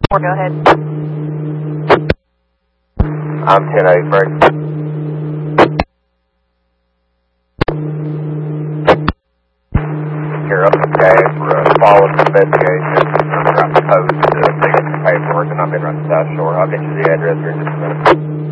Go ahead. I'm 1083. Here up the gas, we're following the investigation. I'm trying to post the paperwork, and I've been running South Shore. I'll get you the address here in just a minute.